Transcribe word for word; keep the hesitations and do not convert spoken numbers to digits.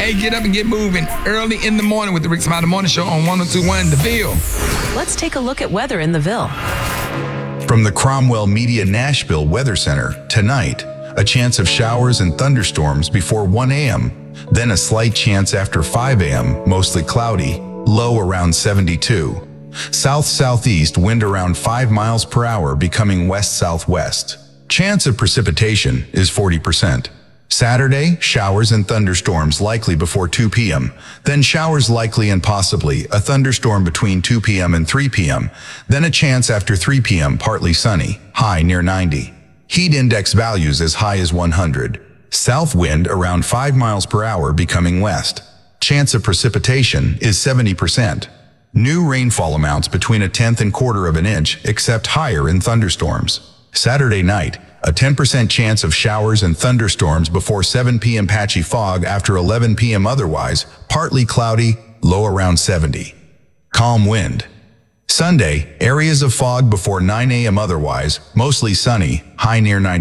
Hey, get up and get moving early in the morning with the Rick Smiley Morning Show on one oh two point one The Ville. Let's take a look at weather in the Ville. From the Cromwell Media Nashville Weather Center, tonight, a chance of showers and thunderstorms before one a m, then a slight chance after five a m, mostly cloudy, low around seventy-two. South-southeast wind around five miles per hour becoming west-southwest. Chance of precipitation is forty percent. Saturday, showers and thunderstorms likely before two p m, then showers likely and possibly a thunderstorm between two p m and three p m, then a chance after three p m partly sunny, high near ninety. Heat index values as high as one hundred. South wind around five miles per hour becoming west. Chance of precipitation is seventy percent. New rainfall amounts between a tenth and quarter of an inch, except higher in thunderstorms. Saturday night, a ten percent chance of showers and thunderstorms before seven p m, patchy fog after eleven p m, otherwise partly cloudy, low around seventy. Calm wind. Sunday, areas of fog before nine a m, otherwise mostly sunny, high near ninety.